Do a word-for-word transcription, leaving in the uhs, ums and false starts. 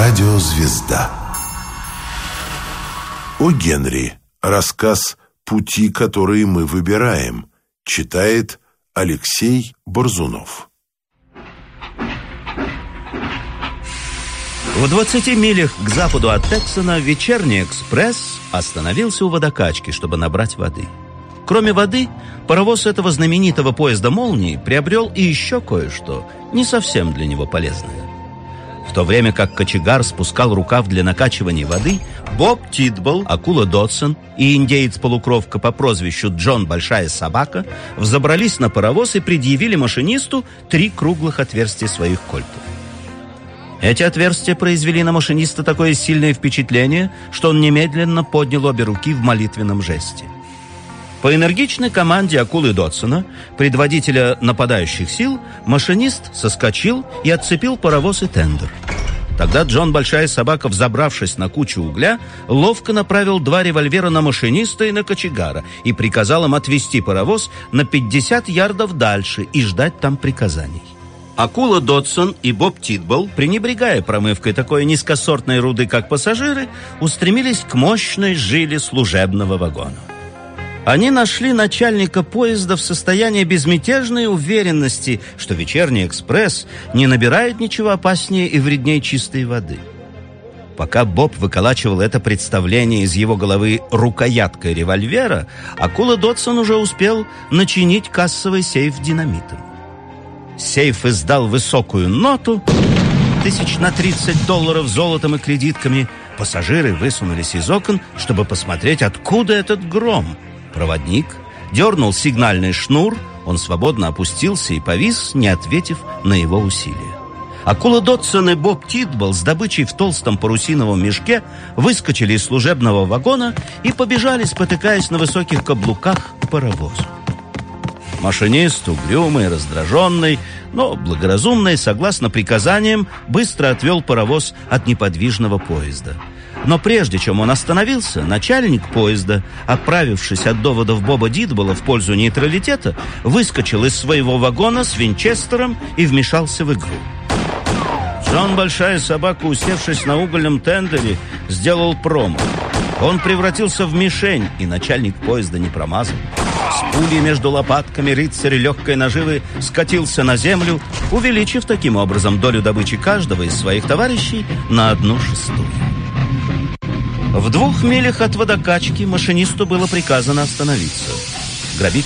Радиозвезда. О Генри. Рассказ «Пути, которые мы выбираем». Читает Алексей Борзунов. В двадцати милях к западу от Тексона вечерний экспресс остановился у водокачки, чтобы набрать воды. Кроме воды, паровоз этого знаменитого поезда «Молнии» приобрел и еще кое-что, не совсем для него полезное. В то время как кочегар спускал рукав для накачивания воды, Боб Титбол, акула Додсон и индеец-полукровка по прозвищу Джон Большая Собака взобрались на паровоз и предъявили машинисту три круглых отверстия своих кольтов. Эти отверстия произвели на машиниста такое сильное впечатление, что он немедленно поднял обе руки в молитвенном жесте. По энергичной команде акулы Додсона, предводителя нападающих сил, машинист соскочил и отцепил паровоз и тендер. Тогда Джон Большая Собака, взобравшись на кучу угля, ловко направил два револьвера на машиниста и на кочегара и приказал им отвести паровоз на пятьдесят ярдов дальше и ждать там приказаний. Акула Додсон и Боб Титбол, пренебрегая промывкой такой низкосортной руды, как пассажиры, устремились к мощной жиле служебного вагона. Они нашли начальника поезда в состоянии безмятежной уверенности, что вечерний экспресс не набирает ничего опаснее и вреднее чистой воды. Пока Боб выколачивал это представление из его головы рукояткой револьвера, акула Додсон уже успел начинить кассовый сейф динамитом. Сейф издал высокую ноту, тысяч на тридцать долларов золотом и кредитками. Пассажиры высунулись из окон, чтобы посмотреть, откуда этот гром. Проводник дернул сигнальный шнур, он свободно опустился и повис, не ответив на его усилия. Акула Додсон и Боб Титбол с добычей в толстом парусиновом мешке выскочили из служебного вагона и побежали, спотыкаясь на высоких каблуках, к паровозу. Машинист, угрюмый, раздраженный, но благоразумный, согласно приказаниям, быстро отвел паровоз от неподвижного поезда. Но прежде чем он остановился, начальник поезда, отправившись от доводов Боба Титбола в пользу нейтралитета, выскочил из своего вагона с винчестером и вмешался в игру. Джон Большая Собака, усевшись на угольном тендере, сделал промах. Он превратился в мишень, и начальник поезда не промазал. С пулей между лопатками рыцарь легкой наживы скатился на землю, увеличив таким образом долю добычи каждого из своих товарищей на одну шестую. В двух милях от водокачки машинисту было приказано остановиться. Грабитель